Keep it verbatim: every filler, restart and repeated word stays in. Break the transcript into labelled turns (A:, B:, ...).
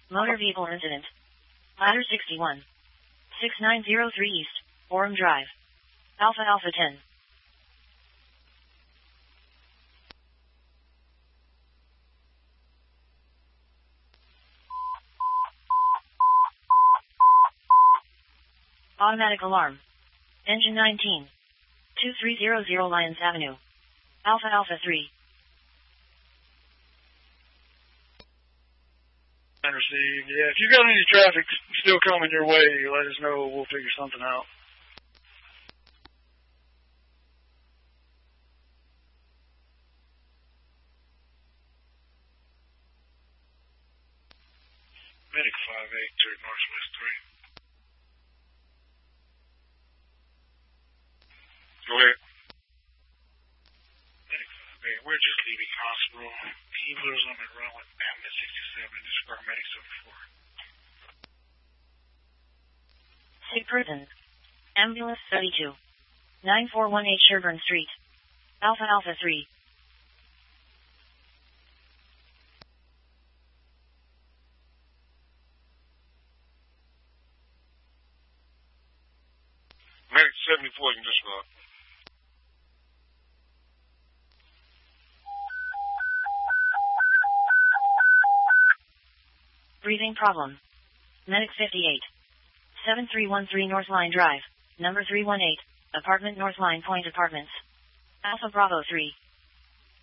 A: Motor vehicle incident. Ladder sixty-one. six nine zero three East, Orem Drive. Alpha Alpha ten. Automatic alarm. Engine nineteen. two three zero zero Lyons Avenue. Alpha Alpha three.
B: Received. Yeah, if you got any traffic still coming your way, let us know. We'll figure something out. Medic five eight, turn Northwest three. Go ahead. Medic five eight, we're just leaving hospital. Evilers on the run with ambulance sixty-seven, this is paramedic seventy-four.
A: Sick person. Ambulance thirty-two. nine four one eight Sherburne Street. Alpha Alpha three.
B: Medic seventy-four, you can just go.
A: Breathing problem. Medic fifty-eight. seven three one three North Line Drive, number three one eight, apartment North Line Point Apartments. Alpha Bravo three.